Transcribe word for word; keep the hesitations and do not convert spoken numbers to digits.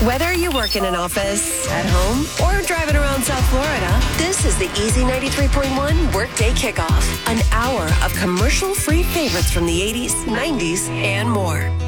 Whether you work in an office, at home, or driving around South Florida, this is the Easy ninety-three point one Workday Kickoff. An hour of commercial-free favorites from the eighties, nineties, and more.